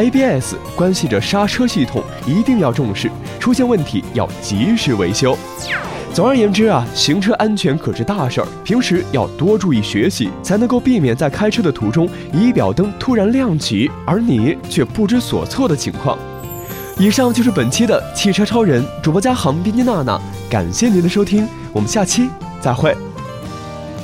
ABS 关系着刹车系统，一定要重视，出现问题要及时维修。总而言之啊，行车安全可是大事儿，平时要多注意学习，才能够避免在开车的途中仪表灯突然亮起，而你却不知所措的情况。以上就是本期的汽车超人主播嘉航编辑娜娜，感谢您的收听，我们下期再会。